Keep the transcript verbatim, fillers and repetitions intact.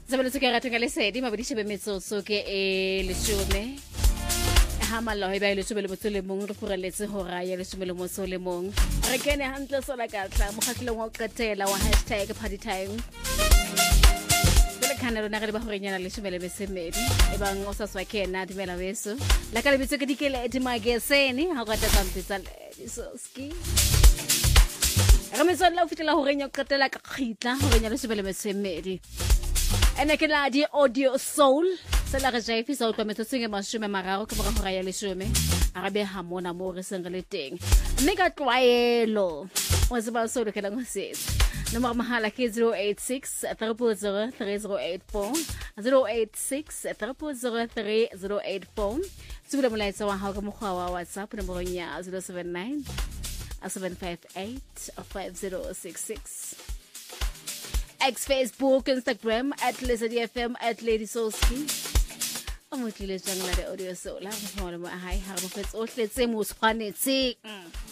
Zabeletse ke ratho ka lesedi mabedi shebe metsotso ke e leshome. Ha mallo e ba ile shebe le motso le mong re fureletse hora ya leshome le motso le mong. Re kene hantle sola ka tla mo khatlong wa qetela wa hashtag party time. Bele kana rona re ba horenyana leshome le besemedi e bang o sa swa kena dimela beso. La ka le bitse ke dikele di magazine ha go ta tsampitsa disoski. Re metso la o fitela horenya qetela ka khitla horenya leshome le besemedi. Ene ke la di audio soul se la re jaifi sa o tlometso tsenge mashume mararo ke mora hora ya leshome a be ha mona mo re seng le teng mme ka twaelo o se ba so le kela ngosetse nomoro mahala ke zero eight six three zero three zero eight four zero eight six three zero three zero eight four tsubula molaetsa wa hao ka mokgwa wa WhatsApp nomoro nya zero seven nine seven five eight five zero six six X Facebook, Instagram at Lesedi F M at Lady Soski. O mo tlile jang la audio soul. Ha mo mo hai ha mo fetsa o tletse mo tshwanetse.